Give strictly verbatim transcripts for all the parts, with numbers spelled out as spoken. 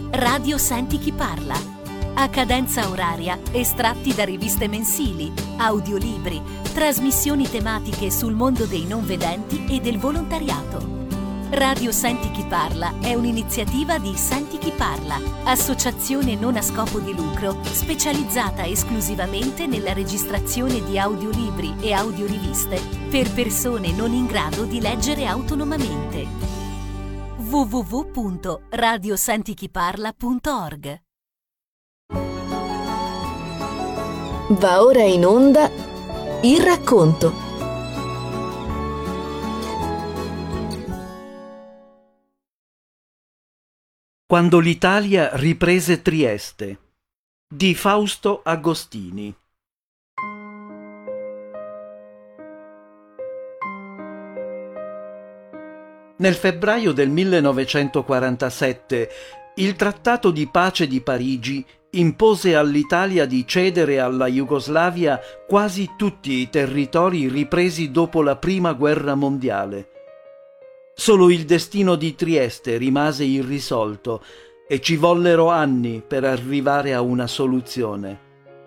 Radio Senti Chi Parla. A cadenza oraria, estratti da riviste mensili, audiolibri, trasmissioni tematiche sul mondo dei non vedenti e del volontariato. Radio Senti Chi Parla è un'iniziativa di Senti Chi Parla, associazione non a scopo di lucro specializzata esclusivamente nella registrazione di audiolibri e audioriviste per persone non in grado di leggere autonomamente. w w w punto radio senti chi parla punto org. Va ora in onda Il Racconto. Quando l'Italia riprese Trieste di Fausto Agostini. Nel febbraio del millenovecentoquarantasette il Trattato di pace di Parigi impose all'Italia di cedere alla Jugoslavia quasi tutti i territori ripresi dopo la Prima Guerra Mondiale. Solo il destino di Trieste rimase irrisolto e ci vollero anni per arrivare a una soluzione.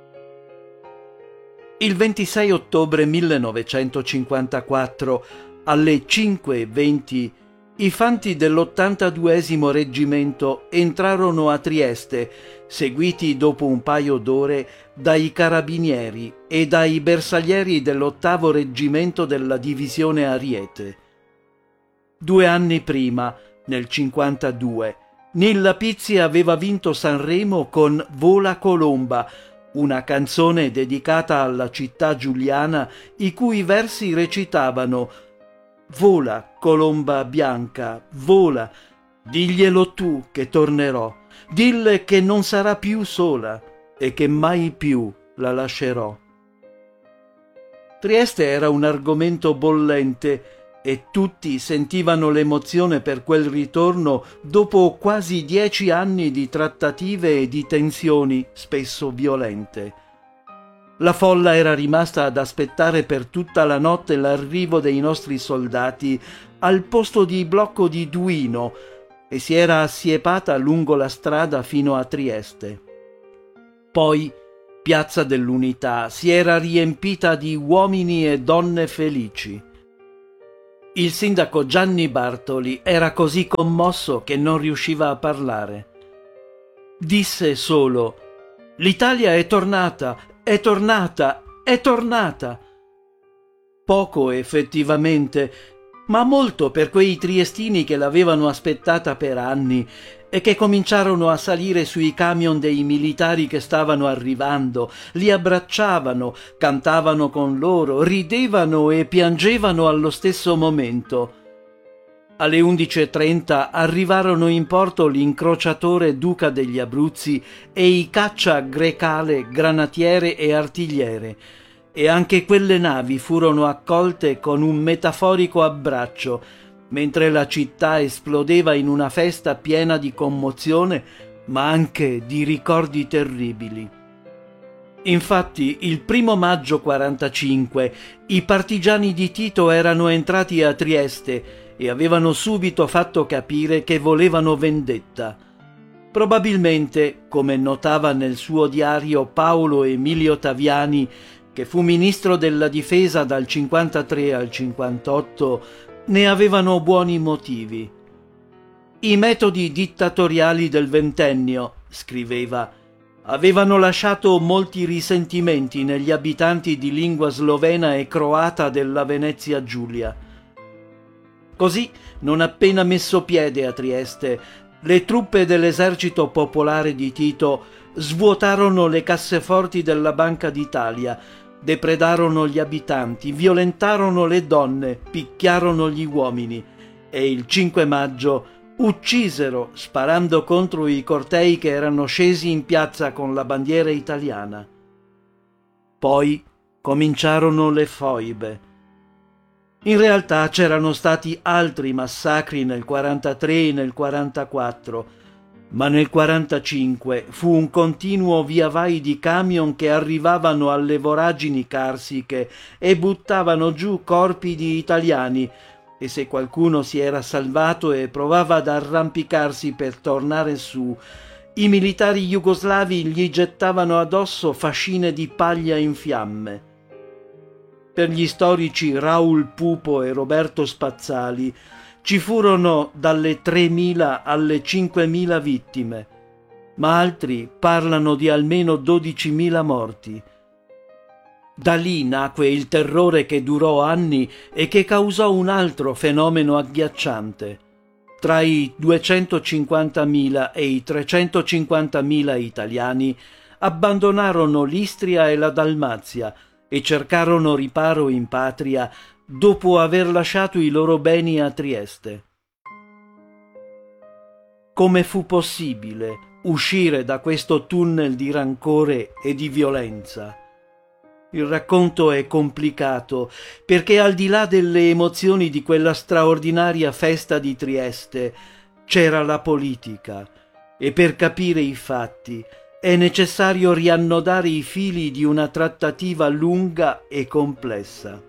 Il ventisei ottobre millenovecentocinquantaquattro, alle cinque e venti, i fanti dell'ottantaduesimo reggimento entrarono a Trieste, seguiti dopo un paio d'ore dai carabinieri e dai bersaglieri dell'ottavo reggimento della divisione Ariete. Due anni prima, nel cinquantadue, Nilla Pizzi aveva vinto Sanremo con Vola Colomba, una canzone dedicata alla città giuliana i cui versi recitavano: «Vola, colomba bianca, vola, diglielo tu che tornerò, dille che non sarà più sola e che mai più la lascerò». Trieste era un argomento bollente e tutti sentivano l'emozione per quel ritorno dopo quasi dieci anni di trattative e di tensioni spesso violente. La folla era rimasta ad aspettare per tutta la notte l'arrivo dei nostri soldati al posto di blocco di Duino e si era assiepata lungo la strada fino a Trieste. Poi Piazza dell'Unità si era riempita di uomini e donne felici. Il sindaco Gianni Bartoli era così commosso che non riusciva a parlare. Disse solo: «L'Italia è tornata, è tornata, è tornata!» Poco effettivamente, ma molto per quei triestini che l'avevano aspettata per anni e che cominciarono a salire sui camion dei militari che stavano arrivando, li abbracciavano, cantavano con loro, ridevano e piangevano allo stesso momento. Alle undici e trenta arrivarono in porto l'incrociatore Duca degli Abruzzi e i caccia Grecale, Granatiere e Artigliere, e anche quelle navi furono accolte con un metaforico abbraccio, mentre la città esplodeva in una festa piena di commozione, ma anche di ricordi terribili. Infatti, il primo maggio quarantacinque, i partigiani di Tito erano entrati a Trieste e avevano subito fatto capire che volevano vendetta. Probabilmente, come notava nel suo diario Paolo Emilio Taviani, che fu ministro della difesa dal cinquantatré al cinquantotto, ne avevano buoni motivi. «I metodi dittatoriali del ventennio», scriveva, «avevano lasciato molti risentimenti negli abitanti di lingua slovena e croata della Venezia Giulia». Così, non appena messo piede a Trieste, le truppe dell'esercito popolare di Tito svuotarono le casseforti della Banca d'Italia, depredarono gli abitanti, violentarono le donne, picchiarono gli uomini e il cinque maggio uccisero sparando contro i cortei che erano scesi in piazza con la bandiera italiana. Poi cominciarono le foibe. In realtà c'erano stati altri massacri nel quarantatré e nel quarantaquattro, ma nel quarantacinque fu un continuo via vai di camion che arrivavano alle voragini carsiche e buttavano giù corpi di italiani, e se qualcuno si era salvato e provava ad arrampicarsi per tornare su, i militari jugoslavi gli gettavano addosso fascine di paglia in fiamme. Per gli storici Raul Pupo e Roberto Spazzali ci furono dalle tremila alle cinquemila vittime, ma altri parlano di almeno dodicimila morti. Da lì nacque il terrore che durò anni e che causò un altro fenomeno agghiacciante. Tra i duecentocinquantamila e i trecentocinquantamila italiani abbandonarono l'Istria e la Dalmazia e cercarono riparo in patria dopo aver lasciato i loro beni a Trieste. Come fu possibile uscire da questo tunnel di rancore e di violenza? Il racconto è complicato perché al di là delle emozioni di quella straordinaria festa di Trieste c'era la politica e per capire i fatti è necessario riannodare i fili di una trattativa lunga e complessa.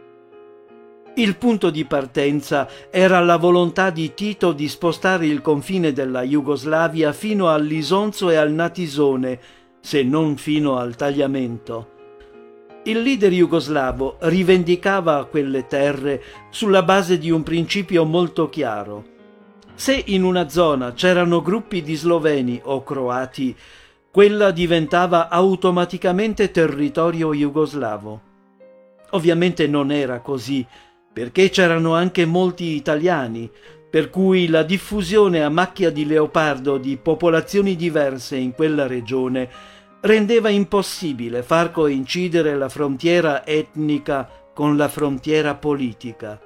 Il punto di partenza era la volontà di Tito di spostare il confine della Jugoslavia fino all'Isonzo e al Natisone, se non fino al Tagliamento. Il leader jugoslavo rivendicava quelle terre sulla base di un principio molto chiaro. Se in una zona c'erano gruppi di sloveni o croati, quella diventava automaticamente territorio jugoslavo. Ovviamente non era così, perché c'erano anche molti italiani, per cui la diffusione a macchia di leopardo di popolazioni diverse in quella regione rendeva impossibile far coincidere la frontiera etnica con la frontiera politica.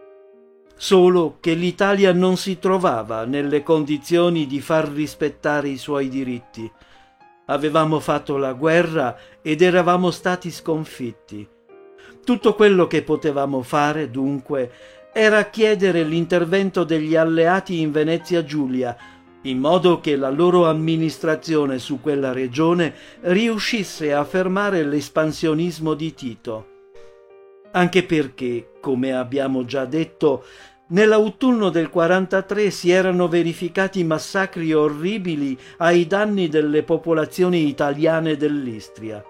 Solo che l'Italia non si trovava nelle condizioni di far rispettare i suoi diritti. Avevamo fatto la guerra ed eravamo stati sconfitti. Tutto quello che potevamo fare, dunque, era chiedere l'intervento degli alleati in Venezia Giulia, in modo che la loro amministrazione su quella regione riuscisse a fermare l'espansionismo di Tito. Anche perché, come abbiamo già detto, nell'autunno del quarantatré si erano verificati massacri orribili ai danni delle popolazioni italiane dell'Istria.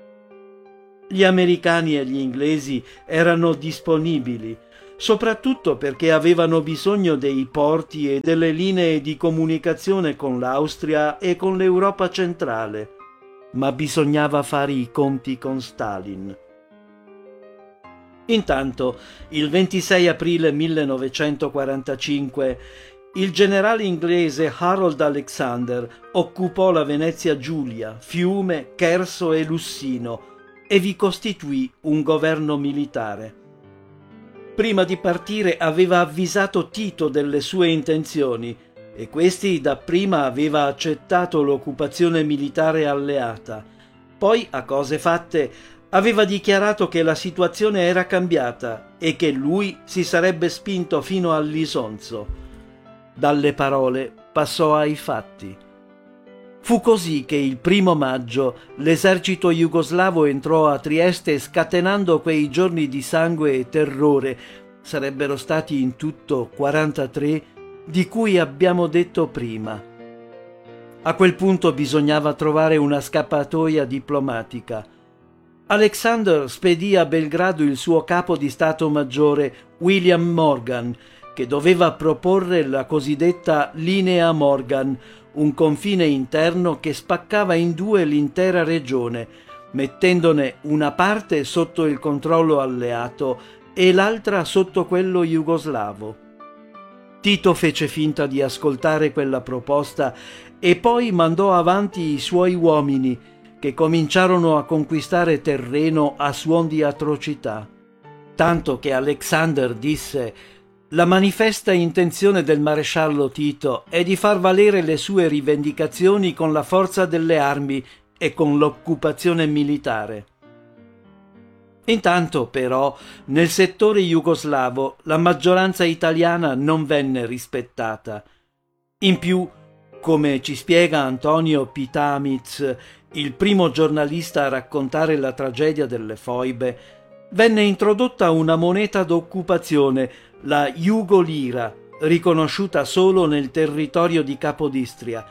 Gli americani e gli inglesi erano disponibili, soprattutto perché avevano bisogno dei porti e delle linee di comunicazione con l'Austria e con l'Europa centrale, ma bisognava fare i conti con Stalin. Intanto, il ventisei aprile millenovecentoquarantacinque, il generale inglese Harold Alexander occupò la Venezia Giulia, Fiume, Cherso e Lussino e vi costituì un governo militare. Prima di partire aveva avvisato Tito delle sue intenzioni e questi dapprima aveva accettato l'occupazione militare alleata. Poi, a cose fatte, aveva dichiarato che la situazione era cambiata e che lui si sarebbe spinto fino all'Isonzo. Dalle parole passò ai fatti. Fu così che il primo maggio l'esercito jugoslavo entrò a Trieste scatenando quei giorni di sangue e terrore, sarebbero stati in tutto quarantatré, di cui abbiamo detto prima. A quel punto bisognava trovare una scappatoia diplomatica. Alexander spedì a Belgrado il suo capo di Stato Maggiore, William Morgan, che doveva proporre la cosiddetta Linea Morgan, un confine interno che spaccava in due l'intera regione, mettendone una parte sotto il controllo alleato e l'altra sotto quello jugoslavo. Tito fece finta di ascoltare quella proposta e poi mandò avanti i suoi uomini, che cominciarono a conquistare terreno a suon di atrocità. Tanto che Alexander disse: «La manifesta intenzione del maresciallo Tito è di far valere le sue rivendicazioni con la forza delle armi e con l'occupazione militare». Intanto, però, nel settore jugoslavo la maggioranza italiana non venne rispettata. In più, come ci spiega Antonio Pitamiz, il primo giornalista a raccontare la tragedia delle foibe, venne introdotta una moneta d'occupazione, la Jugolira, riconosciuta solo nel territorio di Capodistria,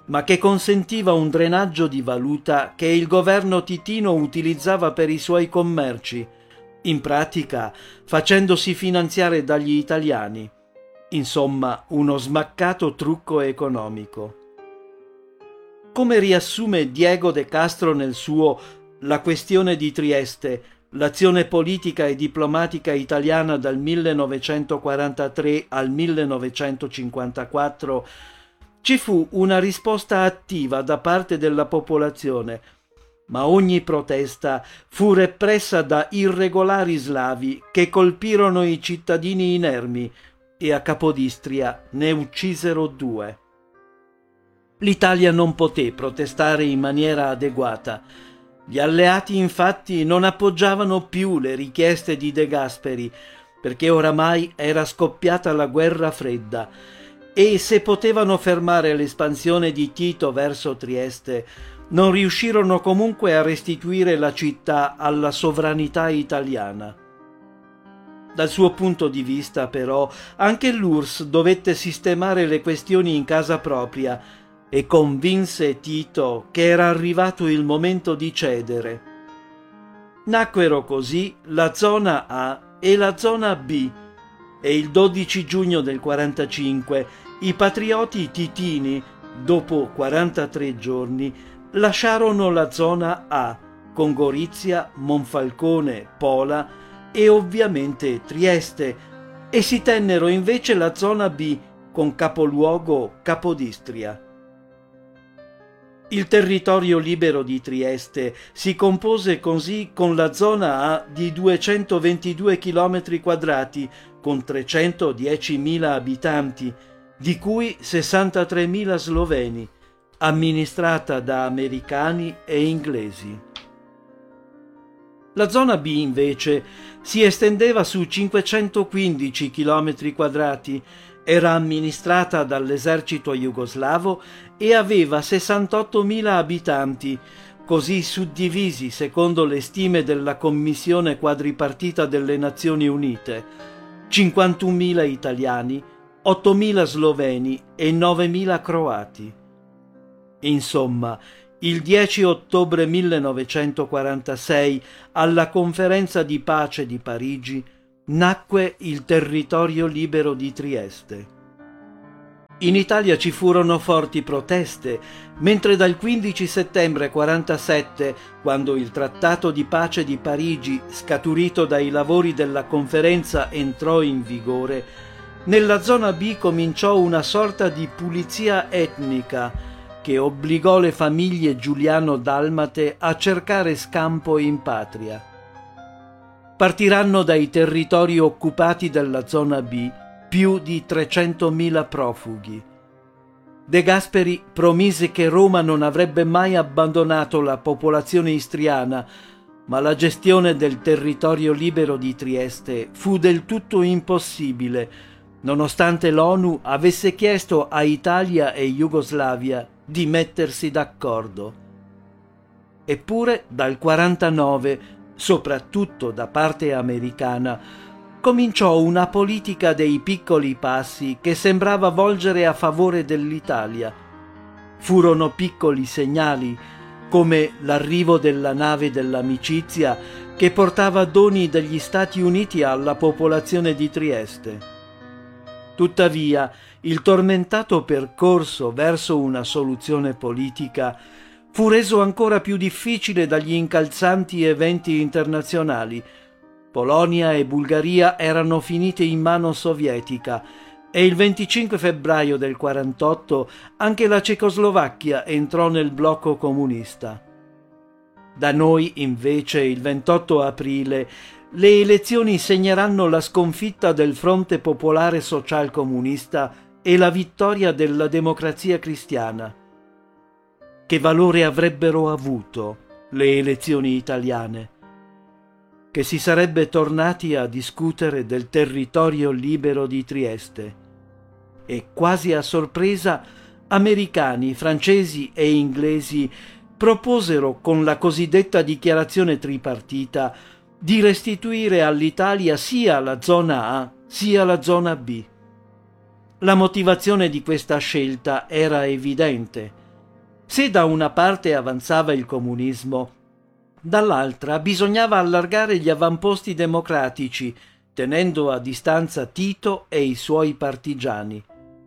ma che consentiva un drenaggio di valuta che il governo titino utilizzava per i suoi commerci, in pratica facendosi finanziare dagli italiani. Insomma, uno smaccato trucco economico. Come riassume Diego de Castro nel suo La questione di Trieste, l'azione politica e diplomatica italiana dal millenovecentoquarantatré al millenovecentocinquantaquattro, ci fu una risposta attiva da parte della popolazione, ma ogni protesta fu repressa da irregolari slavi che colpirono i cittadini inermi e a Capodistria ne uccisero due. L'Italia non poté protestare in maniera adeguata. Gli alleati infatti non appoggiavano più le richieste di De Gasperi, perché oramai era scoppiata la guerra fredda, e se potevano fermare l'espansione di Tito verso Trieste, non riuscirono comunque a restituire la città alla sovranità italiana. Dal suo punto di vista, però, anche l'U R S S dovette sistemare le questioni in casa propria e convinse Tito che era arrivato il momento di cedere. Nacquero così la zona A e la zona B, e il dodici giugno del quarantacinque i patrioti titini, dopo quarantatré giorni, lasciarono la zona A, con Gorizia, Monfalcone, Pola e ovviamente Trieste, e si tennero invece la zona B, con capoluogo Capodistria. Il territorio libero di Trieste si compose così con la zona A di duecentoventidue chilometri quadrati, con trecentodiecimila abitanti, di cui sessantatremila sloveni, amministrata da americani e inglesi. La zona B, invece, si estendeva su cinquecentoquindici chilometri quadrati, era amministrata dall'esercito jugoslavo e aveva sessantottomila abitanti, così suddivisi secondo le stime della Commissione quadripartita delle Nazioni Unite: cinquantunomila italiani, ottomila sloveni e novemila croati. Insomma, il dieci ottobre millenovecentoquarantasei, alla Conferenza di pace di Parigi, nacque il territorio libero di Trieste. In Italia ci furono forti proteste, mentre dal quindici settembre quarantasette, quando il Trattato di pace di Parigi, scaturito dai lavori della conferenza, entrò in vigore, nella zona B cominciò una sorta di pulizia etnica che obbligò le famiglie giuliano-dalmate a cercare scampo in patria. Partiranno dai territori occupati della zona B più di trecentomila profughi. De Gasperi promise che Roma non avrebbe mai abbandonato la popolazione istriana, ma la gestione del territorio libero di Trieste fu del tutto impossibile, nonostante l'ONU avesse chiesto a Italia e Jugoslavia di mettersi d'accordo. Eppure dal quarantanove, soprattutto da parte americana, cominciò una politica dei piccoli passi che sembrava volgere a favore dell'Italia. Furono piccoli segnali, come l'arrivo della nave dell'amicizia che portava doni degli Stati Uniti alla popolazione di Trieste. Tuttavia, il tormentato percorso verso una soluzione politica fu reso ancora più difficile dagli incalzanti eventi internazionali. Polonia e Bulgaria erano finite in mano sovietica e il venticinque febbraio del quarantotto anche la Cecoslovacchia entrò nel blocco comunista. Da noi, invece, il ventotto aprile, le elezioni segneranno la sconfitta del Fronte Popolare Social Comunista e la vittoria della Democrazia Cristiana. Che valore avrebbero avuto le elezioni italiane? Che si sarebbe tornati a discutere del territorio libero di Trieste. E quasi a sorpresa, americani, francesi e inglesi proposero con la cosiddetta dichiarazione tripartita di restituire all'Italia sia la zona A sia la zona B. La motivazione di questa scelta era evidente. Se da una parte avanzava il comunismo, dall'altra bisognava allargare gli avamposti democratici, tenendo a distanza Tito e i suoi partigiani.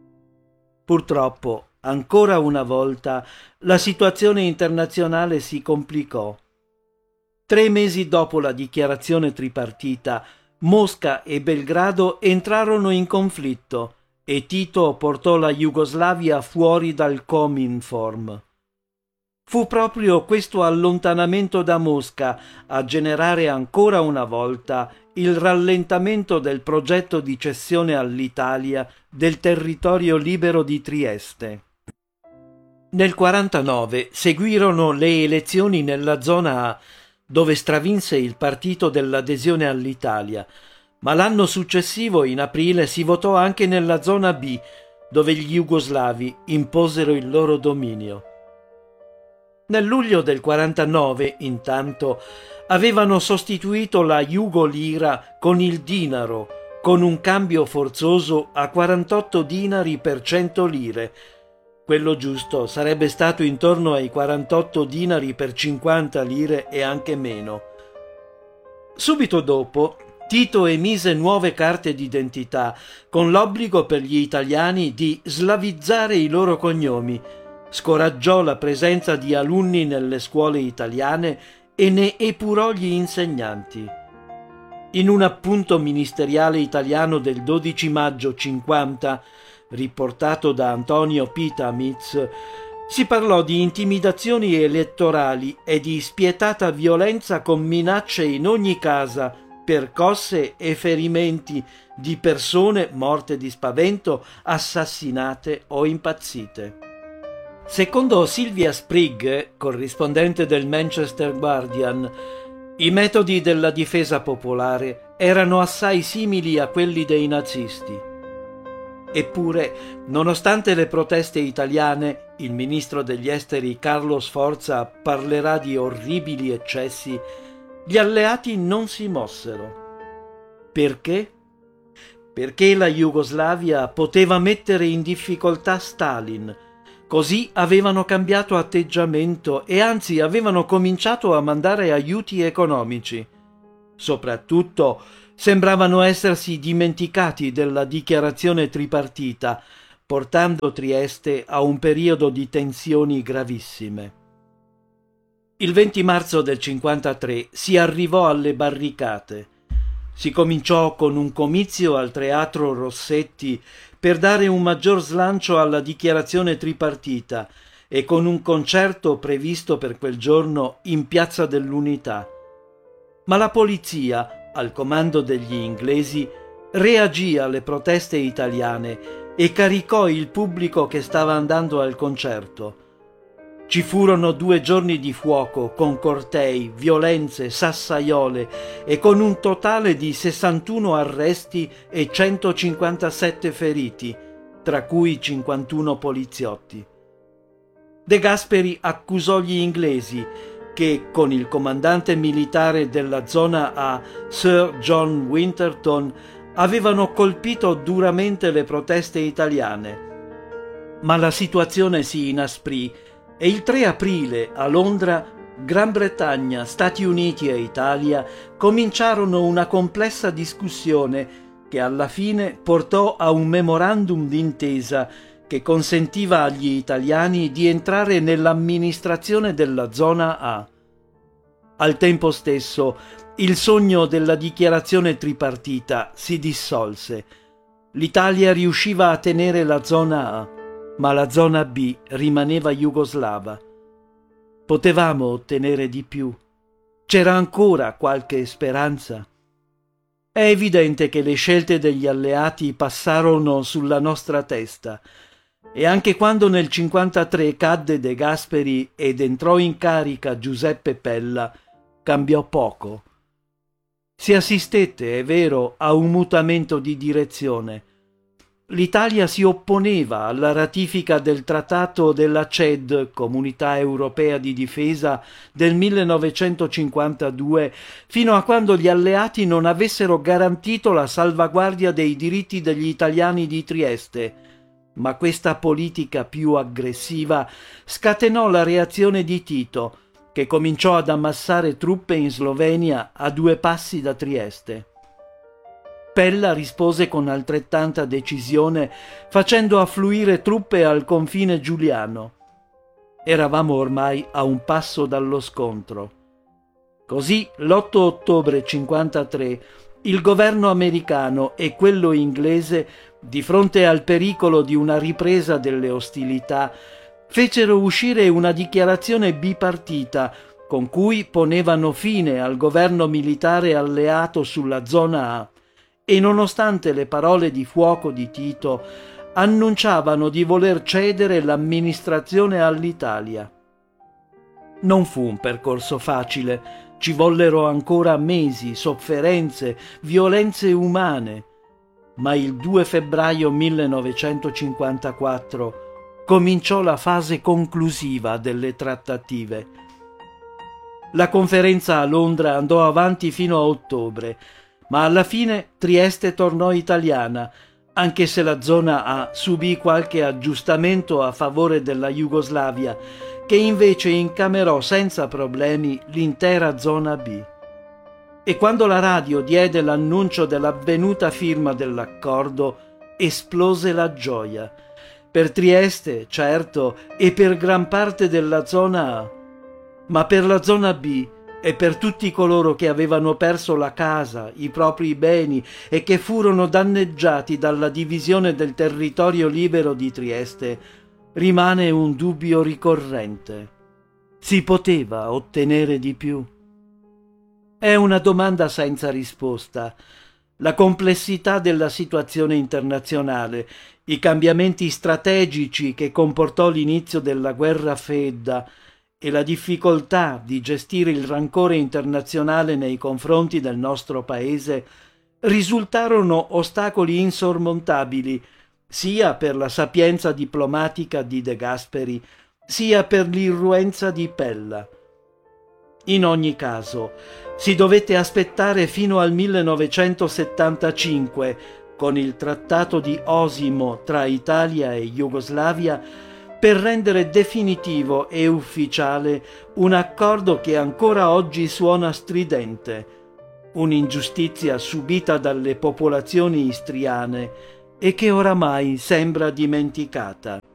Purtroppo, ancora una volta, la situazione internazionale si complicò. Tre mesi dopo la dichiarazione tripartita, Mosca e Belgrado entrarono in conflitto e Tito portò la Jugoslavia fuori dal Cominform. Fu proprio questo allontanamento da Mosca a generare ancora una volta il rallentamento del progetto di cessione all'Italia del territorio libero di Trieste. Nel quarantanove seguirono le elezioni nella zona A, dove stravinse il partito dell'adesione all'Italia, ma l'anno successivo, in aprile, si votò anche nella zona B, dove gli jugoslavi imposero il loro dominio. Nel luglio del quarantanove, intanto, avevano sostituito la Jugolira con il dinaro, con un cambio forzoso a quarantotto dinari per cento lire. Quello giusto sarebbe stato intorno ai quarantotto dinari per cinquanta lire e anche meno. Subito dopo, Tito emise nuove carte d'identità, con l'obbligo per gli italiani di slavizzare i loro cognomi, scoraggiò la presenza di alunni nelle scuole italiane e ne epurò gli insegnanti. In un appunto ministeriale italiano del dodici maggio cinquanta, riportato da Antonio Pitamitz, si parlò di intimidazioni elettorali e di spietata violenza con minacce in ogni casa, percosse e ferimenti di persone morte di spavento, assassinate o impazzite. Secondo Sylvia Sprigg, corrispondente del Manchester Guardian, i metodi della difesa popolare erano assai simili a quelli dei nazisti. Eppure, nonostante le proteste italiane, il ministro degli esteri Carlo Sforza parlerà di orribili eccessi, gli alleati non si mossero. Perché? Perché la Jugoslavia poteva mettere in difficoltà Stalin. Così avevano cambiato atteggiamento e anzi avevano cominciato a mandare aiuti economici. Soprattutto sembravano essersi dimenticati della dichiarazione tripartita, portando Trieste a un periodo di tensioni gravissime. Il venti marzo del cinquantatré si arrivò alle barricate. Si cominciò con un comizio al Teatro Rossetti per dare un maggior slancio alla dichiarazione tripartita e con un concerto previsto per quel giorno in Piazza dell'Unità. Ma la polizia, al comando degli inglesi, reagì alle proteste italiane e caricò il pubblico che stava andando al concerto. Ci furono due giorni di fuoco con cortei, violenze, sassaiole e con un totale di sessantuno arresti e centocinquantasette feriti, tra cui cinquantuno poliziotti. De Gasperi accusò gli inglesi che, con il comandante militare della zona A, Sir John Winterton, avevano colpito duramente le proteste italiane. Ma la situazione si inasprì e il tre aprile a Londra Gran Bretagna, Stati Uniti e Italia cominciarono una complessa discussione che alla fine portò a un memorandum d'intesa che consentiva agli italiani di entrare nell'amministrazione della zona A. Al tempo stesso, il sogno della dichiarazione tripartita si dissolse. L'Italia riusciva a tenere la zona A, ma la zona B rimaneva jugoslava. Potevamo ottenere di più. C'era ancora qualche speranza. È evidente che le scelte degli alleati passarono sulla nostra testa e anche quando nel cinquantatré cadde De Gasperi ed entrò in carica Giuseppe Pella, cambiò poco. Si assistette, è vero, a un mutamento di direzione. L'Italia si opponeva alla ratifica del Trattato della C E D, Comunità Europea di Difesa, del millenovecentocinquantadue, fino a quando gli alleati non avessero garantito la salvaguardia dei diritti degli italiani di Trieste. Ma questa politica più aggressiva scatenò la reazione di Tito, che cominciò ad ammassare truppe in Slovenia a due passi da Trieste. Pella rispose con altrettanta decisione, facendo affluire truppe al confine giuliano. Eravamo ormai a un passo dallo scontro. Così, l'otto ottobre cinquantatré, il governo americano e quello inglese, di fronte al pericolo di una ripresa delle ostilità, fecero uscire una dichiarazione bipartita con cui ponevano fine al governo militare alleato sulla zona A e, nonostante le parole di fuoco di Tito, annunciavano di voler cedere l'amministrazione all'Italia. Non fu un percorso facile, ci vollero ancora mesi, sofferenze, violenze umane, ma il due febbraio millenovecentocinquantaquattro cominciò la fase conclusiva delle trattative. La conferenza a Londra andò avanti fino a ottobre, ma alla fine Trieste tornò italiana, anche se la zona A subì qualche aggiustamento a favore della Jugoslavia, che invece incamerò senza problemi l'intera zona B. E quando la radio diede l'annuncio dell'avvenuta firma dell'accordo, esplose la gioia. Per Trieste, certo, e per gran parte della zona A, ma per la zona B e per tutti coloro che avevano perso la casa, i propri beni e che furono danneggiati dalla divisione del territorio libero di Trieste, rimane un dubbio ricorrente. Si poteva ottenere di più? È una domanda senza risposta. La complessità della situazione internazionale, i cambiamenti strategici che comportò l'inizio della guerra fredda e la difficoltà di gestire il rancore internazionale nei confronti del nostro paese risultarono ostacoli insormontabili sia per la sapienza diplomatica di De Gasperi sia per l'irruenza di Pella. In ogni caso, si dovette aspettare fino al millenovecentosettantacinque, con il Trattato di Osimo tra Italia e Jugoslavia, per rendere definitivo e ufficiale un accordo che ancora oggi suona stridente, un'ingiustizia subita dalle popolazioni istriane e che oramai sembra dimenticata.